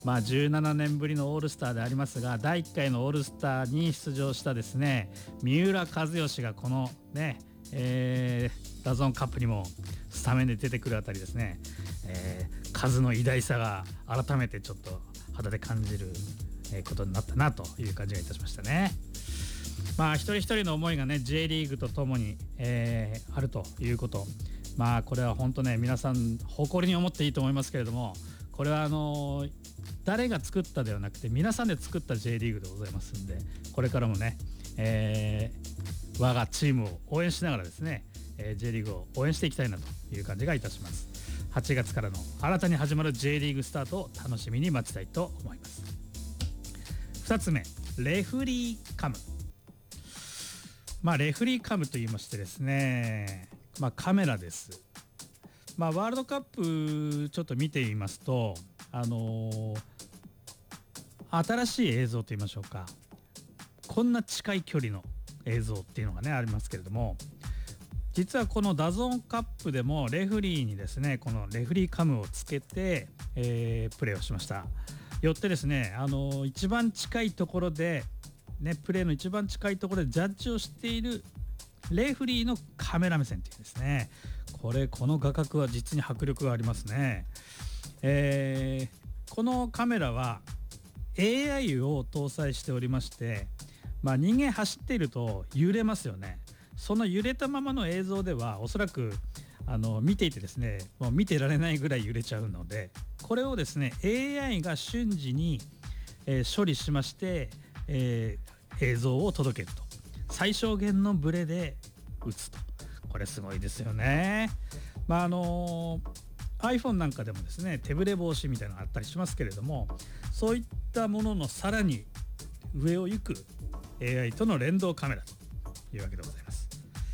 17年ぶりのオールスターでありますが、第1回のオールスターに出場したですね三浦知良がこのね、ダゾーンカップにもスタメンで出てくるあたりですね、数の偉大さが改めてちょっと肌で感じることになったなという感じがいたしましたね。一人一人の思いがね J リーグとともに、あるということ、これは本当ね皆さん誇りに思っていいと思いますけれども、これは誰が作ったではなくて皆さんで作った J リーグでございますんで、これからもね、我がチームを応援しながらですね、J リーグを応援していきたいなという感じがいたします。8月からの新たに始まる J リーグスタートを楽しみに待ちたいと思います。2つ目、レフリーカム。レフリーカムと言いましてですね、カメラです。ワールドカップちょっと見てみますと、新しい映像といいましょうか、こんな近い距離の映像っていうのがねありますけれども、実はこのダゾーンカップでもレフリーにですねこのレフリーカムをつけて、プレーをしました。よってですね一番近いところでね、プレーの一番近いところでジャッジをしているレフリーのカメラ目線っていうですね、この画角は実に迫力がありますね。このカメラは AI を搭載しておりまして、人間走っていると揺れますよね。その揺れたままの映像ではおそらく見ていてですねもう見てられないぐらい揺れちゃうので、これをですね AI が瞬時に、処理しまして、映像を届けると、最小限のブレで打つと、これすごいですよね。iPhone なんかでもですね手ブレ防止みたいなのがあったりしますけれども、そういったもののさらに上を行く AI との連動カメラというわけでございます。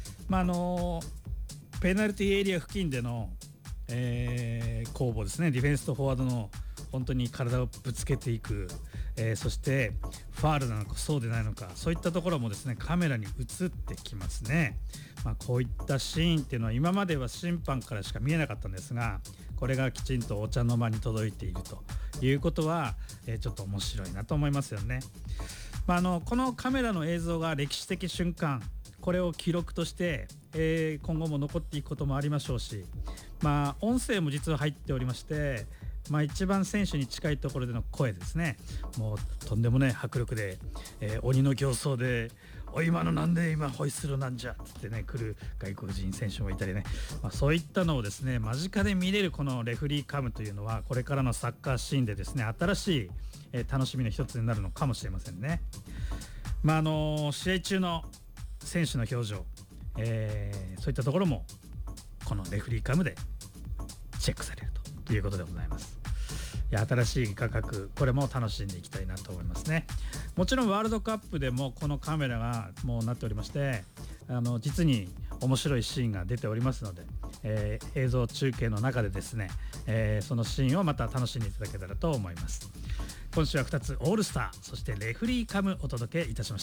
ペナルティエリア付近での、攻防ですね、ディフェンスとフォワードの本当に体をぶつけていく、そしてファールなのかそうでないのか、そういったところもですねカメラに映ってきますね。こういったシーンっていうのは今までは審判からしか見えなかったんですが、これがきちんとお茶の間に届いているということは、ちょっと面白いなと思いますよね。このカメラの映像が歴史的瞬間、これを記録として、今後も残っていくこともありましょうし、音声も実は入っておりまして、一番選手に近いところでの声ですね、もうとんでもない迫力で、鬼の形相でお今のなんで今ホイッスルなんじゃってね来る外国人選手もいたりね、そういったのをですね間近で見れるこのレフリーカムというのは、これからのサッカーシーンでですね新しい、楽しみの一つになるのかもしれませんね。試合中の選手の表情、そういったところもこのレフリーカムでチェックされるということでございます。新しい画角、これも楽しんでいきたいなと思いますね。もちろんワールドカップでもこのカメラがもうなっておりまして、実に面白いシーンが出ておりますので、映像中継の中でですね、そのシーンをまた楽しんでいただけたらと思います。今週は2つオールスター、そしてレフリーカムお届けいたしました。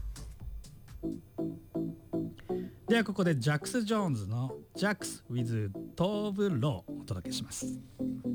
ではここでジャックス・ジョーンズのジャックス with トーブ・ローお届けします。